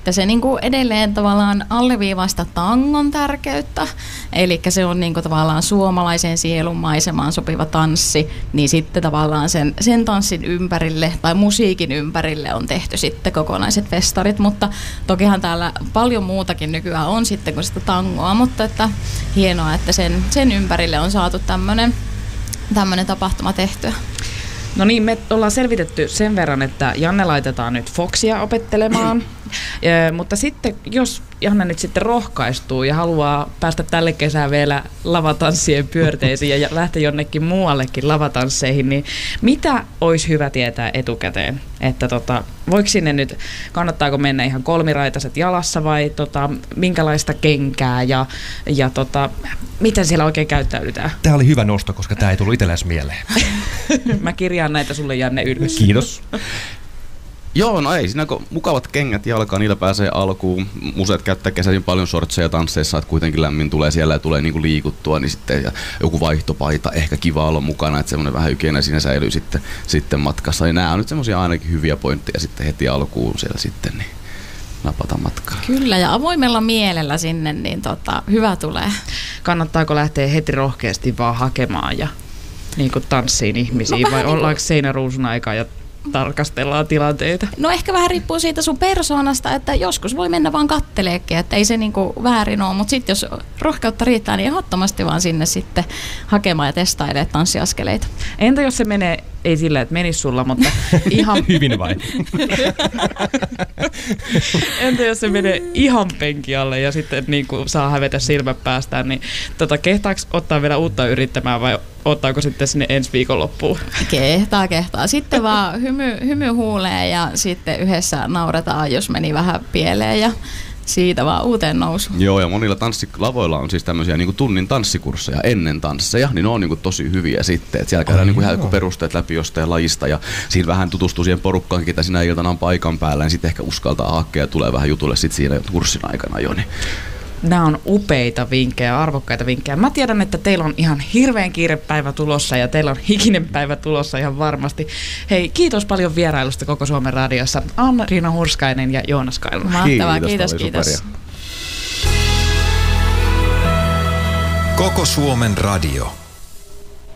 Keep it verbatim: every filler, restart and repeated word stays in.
sitten se niin kuin edelleen tavallaan alleviivasta tangon tärkeyttä, eli se on niin kuin tavallaan suomalaisen sielun maisemaan sopiva tanssi, niin sitten tavallaan sen, sen tanssin ympärille tai musiikin ympärille on tehty sitten kokonaiset festarit, mutta tokihan täällä paljon muutakin nykyään on sitten kuin sitä tangoa, mutta että hienoa, että sen, sen ympärille on saatu tämmöinen tämmöinen tapahtuma tehtyä. No niin, me ollaan selvitetty sen verran, että Janne laitetaan nyt Foxia opettelemaan, e, mutta sitten jos Janne nyt sitten rohkaistuu ja haluaa päästä tälle kesään vielä lavatanssien pyörteisiin ja lähteä jonnekin muuallekin lavatansseihin, niin mitä olisi hyvä tietää etukäteen? Että tota, voiko sinne nyt, kannattaako mennä ihan kolmiraitaiset jalassa vai tota, minkälaista kenkää ja, ja tota, miten siellä oikein käyttäydytään? Tämä oli hyvä nosto, koska tämä ei tullut itsellesi mieleen. Mä kirjaan näitä sulle, Janne, ylös. Kiitos. Joo, no ei siinä kun mukavat kengät jalkaan, niillä pääsee alkuun. Museet käyttää kesäisin paljon shortseja tansseissa, että kuitenkin lämmin tulee siellä ja tulee niinku liikuttua, niin sitten ja joku vaihtopaita, ehkä kiva olla mukana, että semmoinen vähän hygienia siinä säilyy sitten, sitten matkassa. Ja nämä on nyt semmoisia ainakin hyviä pointteja sitten heti alkuun siellä sitten, niin napata matkaa. Kyllä, ja avoimella mielellä sinne, niin tota, hyvä tulee. Kannattaako lähteä heti rohkeasti vaan hakemaan ja niin kuin tanssiin ihmisiin, no, vai niin ollaanko seinäruusun aikaa ja tarkastellaan tilanteita? No ehkä vähän riippuu siitä sun persoonasta, että joskus voi mennä vaan katteleekin, että ei se niinku väärin ole, mutta sitten jos rohkeutta riittää, niin ehdottomasti vaan sinne sitten hakemaan ja testailemaan tanssiaskeleita. Entä jos se menee, ei sillä, että menisi sulla, mutta ihan... Hyvin vai? Entä jos se menee ihan penki alle ja sitten niin kuin saa hävetä silmät päästään, niin tota, kehtaako ottaa vielä uutta yrittämään vai ottaako sitten sinne ensi viikonloppuun? Kehtaa, kehtaa. Sitten vaan hymy, hymy huuleen ja sitten yhdessä nauretaan, jos meni vähän pieleen ja siitä vaan uuteen nousuun. Joo, ja monilla tanssilavoilla on siis tämmöisiä niin kuin tunnin tanssikursseja ennen tansseja, niin ne on niin kuin tosi hyviä sitten. Et siellä käydään niin kuin ihan perusteet läpi jostain lajista ja siinä vähän tutustuu siihen porukkaan, ketä sinä iltana on paikan päällä, niin sitten ehkä uskaltaa hakea ja tulee vähän jutulle sitten siinä kurssin aikana jo. Niin. Nämä on upeita vinkkejä, arvokkaita vinkkejä. Mä tiedän, että teillä on ihan hirveän kiire päivä tulossa ja teillä on hikinen päivä tulossa ihan varmasti. Hei, kiitos paljon vierailusta Koko Suomen radiossa. Anna-Riina Hurskainen ja Joonas Kailma. Mahtavaa, kiitos, kiitos. kiitos. Koko Suomen radio.